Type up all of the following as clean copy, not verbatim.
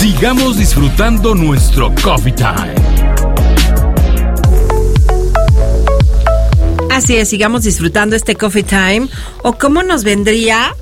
Sigamos disfrutando nuestro Coffee Time. Así es, sigamos disfrutando este Coffee Time. ¿O cómo nos vendría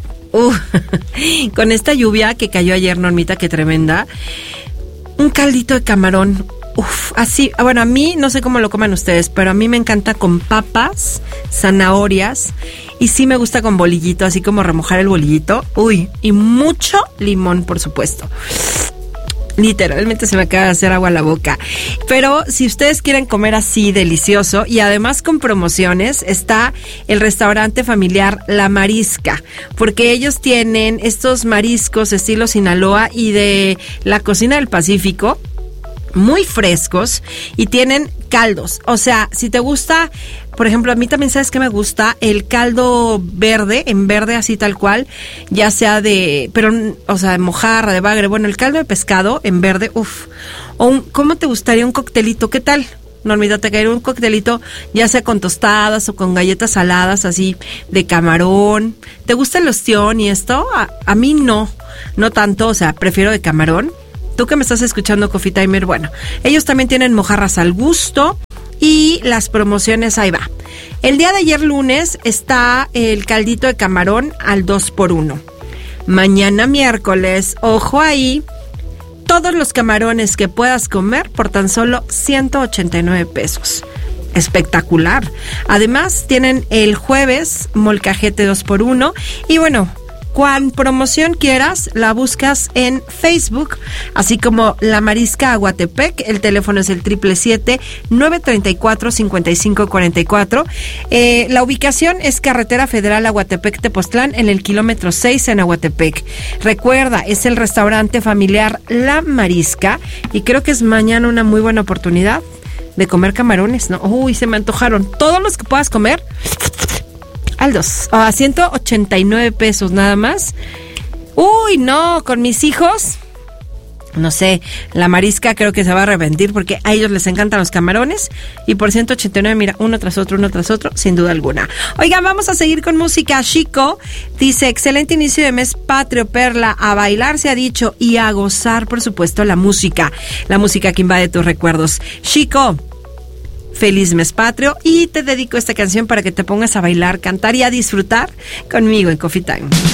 con esta lluvia que cayó ayer, Normita, qué tremenda? Un caldito de camarón. Así, bueno, a mí, no sé cómo lo coman ustedes, pero a mí me encanta con papas, zanahorias, y sí me gusta con bolillito, así como remojar el bolillito. Y mucho limón, por supuesto. Literalmente se me acaba de hacer agua a la boca. Pero si ustedes quieren comer así delicioso y además con promociones, está el restaurante familiar La Marisca, porque ellos tienen estos mariscos estilo Sinaloa y de la cocina del Pacífico, muy frescos, y tienen caldos. O sea, si te gusta, por ejemplo, a mí también, ¿sabes qué me gusta? El caldo verde, en verde así tal cual, ya sea de mojarra, de bagre, bueno, el caldo de pescado en verde, ¿cómo te gustaría un coctelito? ¿Qué tal? Normita, te caería un coctelito, ya sea con tostadas o con galletas saladas, así, de camarón. ¿Te gusta el ostión y esto? A mí no tanto, o sea, prefiero de camarón. Tú que me estás escuchando, Coffee Timer, bueno, ellos también tienen mojarras al gusto y las promociones, ahí va. El día de ayer lunes está el caldito de camarón al 2x1. Mañana miércoles, ojo ahí, todos los camarones que puedas comer por tan solo 189 pesos. Espectacular. Además, tienen el jueves molcajete 2x1 y bueno, cuán promoción quieras, la buscas en Facebook, así como La Marisca Aguatepec. El teléfono es el 777-934-5544. La ubicación es Carretera Federal Aguatepec-Tepoztlán, en el kilómetro 6 en Aguatepec. Recuerda, es el restaurante familiar La Marisca y creo que es mañana una muy buena oportunidad de comer camarones, ¿no? Se me antojaron. Todos los que puedas comer Aldos, a 189 pesos nada más. No, con mis hijos, no sé, La Marisca creo que se va a arrepentir porque a ellos les encantan los camarones y por 189, mira, uno tras otro, sin duda alguna. Oigan, vamos a seguir con música. Chico dice, excelente inicio de mes patrio, Perla, a bailar se ha dicho y a gozar, por supuesto, la música que invade tus recuerdos. Chico, feliz mes patrio y te dedico esta canción para que te pongas a bailar, cantar y a disfrutar conmigo en Coffee Time.